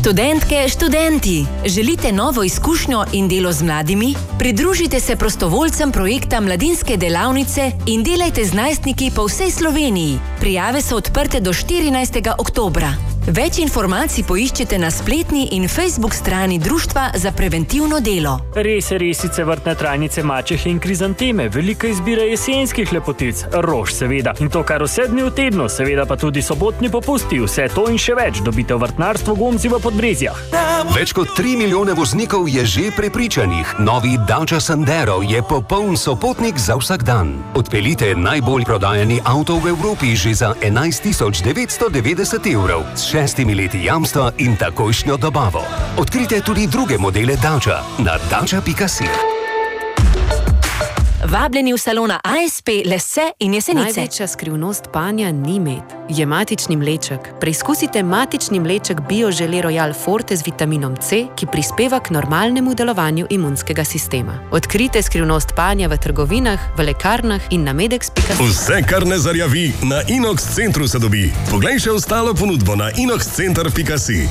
Študentke, študenti, želite novo izkušnjo in delo z mladimi? Pridružite se prostovoljcem projekta Mladinske delavnice in delajte z najstniki po vsej Sloveniji. Prijave so odprte do 14. oktobra. Več informacij poiščite na spletni in Facebook strani Društva za preventivno delo. Rese, resice, vrtne trajnice, mačehe in krizanteme, velika izbira jesenskih lepotic, rož seveda. In to kar 7 dni v tednu, seveda pa tudi sobotni popusti. Vse to in še več dobite v vrtnarstvu Gomzi v Podbrezjah. Več kot 3 milijone voznikov je že prepričanih. Novi Dacia Sandero je popoln sopotnik za vsak dan. Odpeljite najbolj prodajani avto v Evropi že za 11.990 evrov. 6 leti jamstva in takojšnjo dobavo. Odkrite tudi druge modele Dacia na dacia.si. Vabljeni v salona ASP, Lesse in Jesenice. Največja skrivnost panja ni med. Je matični mleček. Preizkusite matični mleček Bio-Gelée Royal Forte z vitaminom C, ki prispeva k normalnemu delovanju imunskega sistema. Odkrite skrivnost panja v trgovinah, v lekarnah in na medex.si. Vse, kar ne zarjavi, na Inox centru se dobi. Poglej še ostalo ponudbo na inoxcenter.si.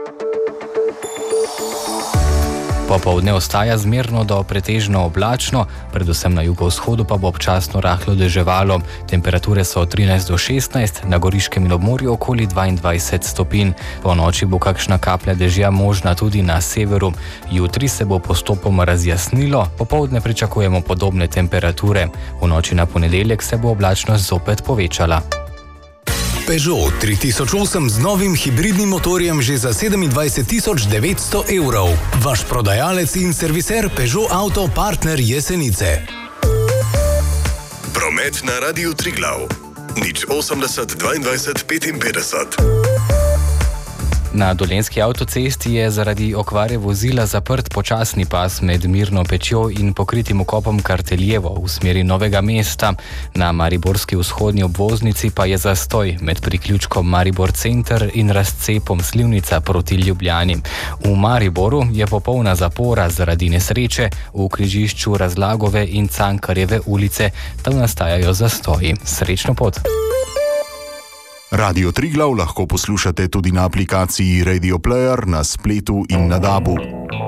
Popoldne ostaja zmerno do pretežno oblačno, predvsem na jugovzhodu pa bo občasno rahlo deževalo. Temperature so od 13 do 16, na Goriškem in obmorju okoli 22 stopinj. Po noči bo kakšna kaplja dežja možna tudi na severu. Jutri se bo postopoma razjasnilo, popoldne pričakujemo podobne temperature. V noči na ponedeljek se bo oblačnost zopet povečala. Peugeot 3008 z novim hibridnim motorjem že za 27.900 evrov. Vaš prodajalec in serviser Peugeot Auto partner Jesenice. Promet na Radiu Triglav. 080 22 55. Na Dolenjski avtocesti je zaradi okvare vozila zaprt počasni pas med Mirno Pečjo in pokritim vkopom Karteljevo v smeri Novega mesta. Na mariborski vzhodni obvoznici pa je zastoj med priključkom Maribor Center in razcepom Slivnica proti Ljubljani. V Mariboru je popolna zapora zaradi nesreče v križišču Razlagove in Cankarjeve ulice. Tam nastajajo zastoji. Srečno pot! Radio Triglav lahko poslušate tudi na aplikaciji Radio Player, na spletu in na DAB-u.